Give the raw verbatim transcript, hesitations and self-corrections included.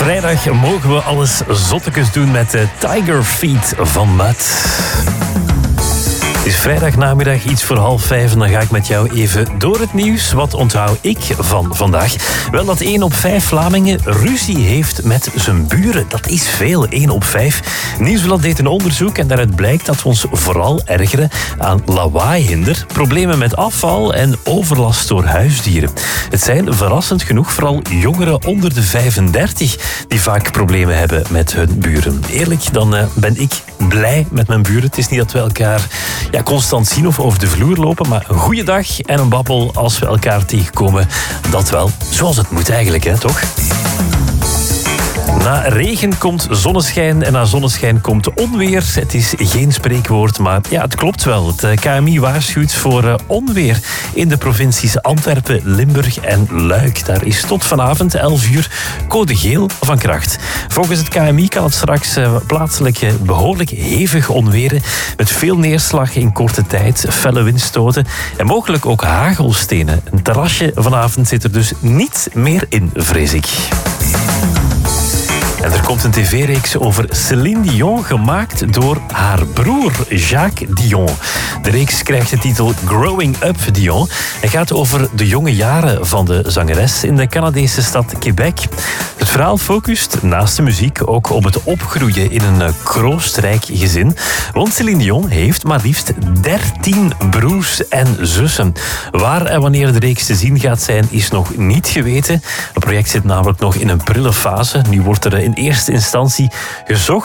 vrijdag mogen we alles zottekes doen met de Tiger Feet van Mud. Het is vrijdagnamiddag, iets voor half vijf en dan ga ik met jou even door het nieuws. Wat onthoud ik van vandaag? Wel dat één op vijf Vlamingen ruzie heeft met zijn buren. Dat is veel, één op vijf. Nieuwsblad deed een onderzoek en daaruit blijkt dat we ons vooral ergeren aan lawaaihinder, problemen met afval en overlast door huisdieren. Het zijn verrassend genoeg vooral jongeren onder de vijfendertig die vaak problemen hebben met hun buren. Eerlijk, dan uh, ben ik blij met mijn buren. Het is niet dat we elkaar ja, constant zien of over de vloer lopen, maar een goede dag en een babbel als we elkaar tegenkomen, dat wel. Zoals het moet eigenlijk, hè, toch? Na regen komt zonneschijn en na zonneschijn komt onweer. Het is geen spreekwoord, maar ja, het klopt wel. Het K M I waarschuwt voor onweer in de provincies Antwerpen, Limburg en Luik. Daar is tot vanavond elf uur code geel van kracht. Volgens het K M I kan het straks plaatselijk behoorlijk hevig onweren met veel neerslag in korte tijd, felle windstoten en mogelijk ook hagelstenen. Een terrasje vanavond zit er dus niet meer in, vrees ik. En er komt een tv-reeks over Céline Dion, gemaakt door haar broer Jacques Dion. De reeks krijgt de titel Growing Up Dion en gaat over de jonge jaren van de zangeres in de Canadese stad Quebec. Het verhaal focust naast de muziek ook op het opgroeien in een kroostrijk gezin. Want Céline Dion heeft maar liefst dertien broers en zussen. Waar en wanneer de reeks te zien gaat zijn, is nog niet geweten. Het project zit namelijk nog in een prille fase. Nu wordt er in eerste instantie gezocht